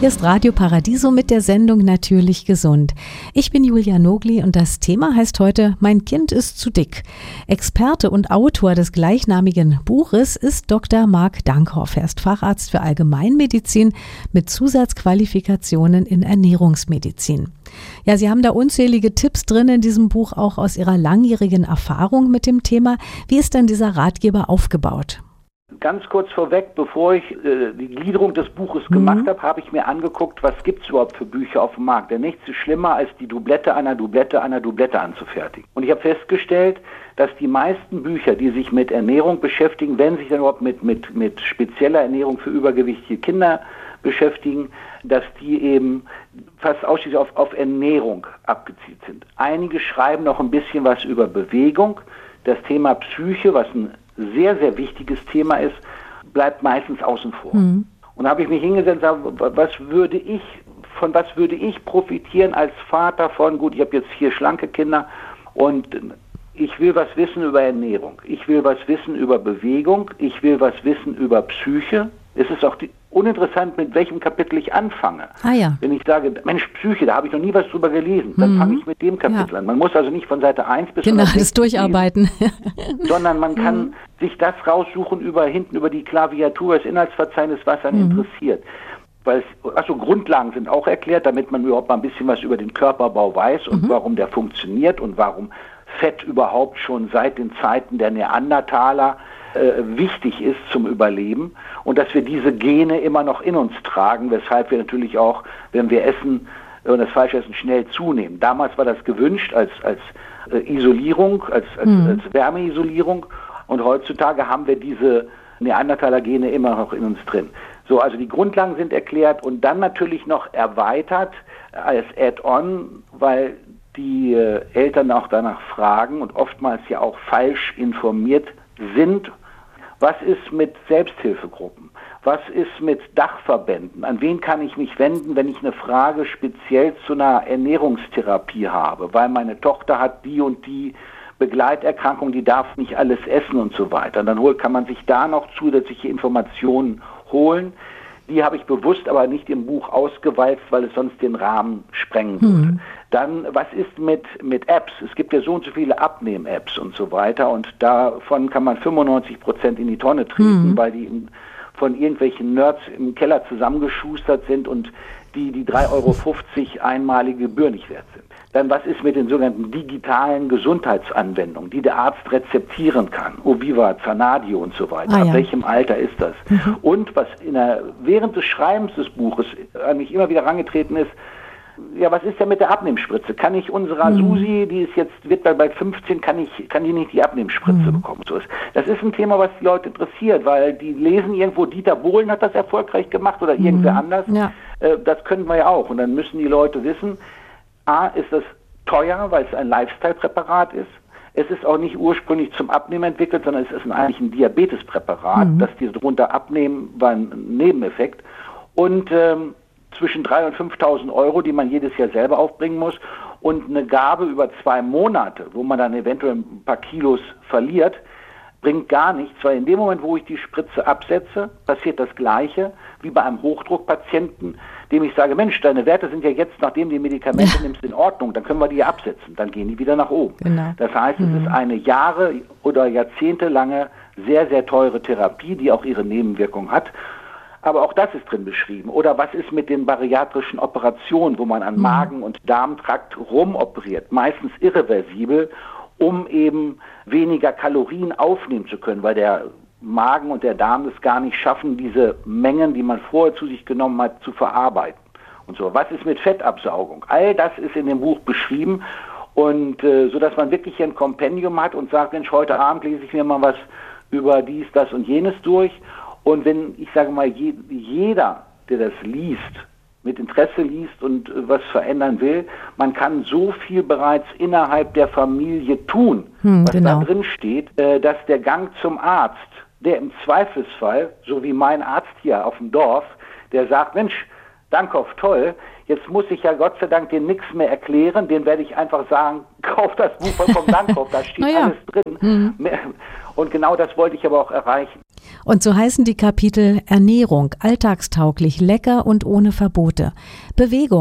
Hier ist Radio Paradiso mit der Sendung Natürlich gesund. Ich bin Julia Nogli und das Thema heißt heute Mein Kind ist zu dick. Experte und Autor des gleichnamigen Buches ist Dr. Marc Dankhoff. Er ist Facharzt für Allgemeinmedizin mit Zusatzqualifikationen in Ernährungsmedizin. Ja, Sie haben da unzählige Tipps drin in diesem Buch, auch aus Ihrer langjährigen Erfahrung mit dem Thema. Wie ist denn dieser Ratgeber aufgebaut? Ganz kurz vorweg, bevor ich die Gliederung des Buches gemacht habe, habe ich mir angeguckt, was gibt es überhaupt für Bücher auf dem Markt. Denn nichts ist schlimmer, als die Doublette einer Doublette einer Doublette anzufertigen. Und ich habe festgestellt, dass die meisten Bücher, die sich mit Ernährung beschäftigen, wenn sich dann überhaupt mit spezieller Ernährung für übergewichtige Kinder beschäftigen, dass die eben fast ausschließlich auf Ernährung abgezielt sind. Einige schreiben noch ein bisschen was über Bewegung. Das Thema Psyche, was ein sehr, sehr wichtiges Thema ist, bleibt meistens außen vor. Und da habe ich mich hingesetzt und gesagt, von was würde ich profitieren als Vater von, gut, ich habe jetzt 4 schlanke Kinder und ich will was wissen über Ernährung, ich will was wissen über Bewegung, ich will was wissen über Psyche. Es ist auch uninteressant, mit welchem Kapitel ich anfange. Ja. Wenn ich sage, Mensch, Psyche, da habe ich noch nie was drüber gelesen, dann fange ich mit dem Kapitel an. Man muss also nicht von Seite 1 bis Genau, das durcharbeiten. Sondern man kann sich das raussuchen hinten über die Klaviatur, das Inhaltsverzeichnis, was einen interessiert. Weil Grundlagen sind auch erklärt, damit man überhaupt mal ein bisschen was über den Körperbau weiß und warum der funktioniert und warum Fett überhaupt schon seit den Zeiten der Neandertaler wichtig ist zum Überleben und dass wir diese Gene immer noch in uns tragen, weshalb wir natürlich auch, wenn wir essen und das falsch essen, schnell zunehmen. Damals war das gewünscht als Isolierung, als Wärmeisolierung und heutzutage haben wir diese Neandertaler-Gene immer noch in uns drin. So, also die Grundlagen sind erklärt und dann natürlich noch erweitert als Add-on, weil die Eltern auch danach fragen und oftmals ja auch falsch informiert sind. Was ist mit Selbsthilfegruppen? Was ist mit Dachverbänden? An wen kann ich mich wenden, wenn ich eine Frage speziell zu einer Ernährungstherapie habe? Weil meine Tochter hat die und die Begleiterkrankung, die darf nicht alles essen und so weiter. Und dann kann man sich da noch zusätzliche Informationen holen. Die habe ich bewusst aber nicht im Buch ausgewalzt, weil es sonst den Rahmen sprengen würde. Dann, was ist mit Apps? Es gibt ja so und so viele Abnehm-Apps und so weiter und davon kann man 95% in die Tonne treten, weil die von irgendwelchen Nerds im Keller zusammengeschustert sind und die 3,50 € einmalige Gebühr nicht wert sind. Dann, was ist mit den sogenannten digitalen Gesundheitsanwendungen, die der Arzt rezeptieren kann? Oviva, Zanadio und so weiter. Ab welchem Alter ist das? Und was während des Schreibens des Buches an mich immer wieder herangetreten ist, ja, was ist denn mit der Abnehmspritze? Kann ich unserer Susi, wird bald 15, kann die nicht die Abnehmspritze bekommen? So ist. Das ist ein Thema, was die Leute interessiert, weil die lesen irgendwo, Dieter Bohlen hat das erfolgreich gemacht oder irgendwer anders. Ja. Das können wir ja auch. Und dann müssen die Leute wissen, A, ist das teuer, weil es ein Lifestyle-Präparat ist. Es ist auch nicht ursprünglich zum Abnehmen entwickelt, sondern es ist eigentlich ein Diabetespräparat. Dass die darunter abnehmen, war ein Nebeneffekt. Und zwischen 3.000 und 5.000 €, die man jedes Jahr selber aufbringen muss. Und eine Gabe über 2 Monate, wo man dann eventuell ein paar Kilos verliert, bringt gar nichts, weil in dem Moment, wo ich die Spritze absetze, passiert das Gleiche wie bei einem Hochdruckpatienten, dem ich sage, Mensch, deine Werte sind ja jetzt, nachdem du die Medikamente nimmst, in Ordnung, dann können wir die absetzen, dann gehen die wieder nach oben. Genau. Das heißt, es ist eine Jahre- oder jahrzehntelange sehr, sehr teure Therapie, die auch ihre Nebenwirkungen hat. Aber auch das ist drin beschrieben. Oder was ist mit den bariatrischen Operationen, wo man an Magen- und Darmtrakt rumoperiert, meistens irreversibel, um eben weniger Kalorien aufnehmen zu können, weil der Magen und der Darm es gar nicht schaffen, diese Mengen, die man vorher zu sich genommen hat, zu verarbeiten. Und so. Was ist mit Fettabsaugung? All das ist in dem Buch beschrieben und so, dass man wirklich ein Kompendium hat und sagt, Mensch, heute Abend lese ich mir mal was über dies, das und jenes durch. Und wenn, ich sage mal, jeder, der das liest, mit Interesse liest und was verändern will, man kann so viel bereits innerhalb der Familie tun, was da drin steht, dass der Gang zum Arzt, der im Zweifelsfall, so wie mein Arzt hier auf dem Dorf, der sagt, Mensch, Dankhoff, toll, jetzt muss ich ja Gott sei Dank dir nichts mehr erklären, den werde ich einfach sagen, kauf das Buch vom Dankhoff, da steht alles drin. Und genau das wollte ich aber auch erreichen. Und so heißen die Kapitel Ernährung, alltagstauglich, lecker und ohne Verbote, Bewegung,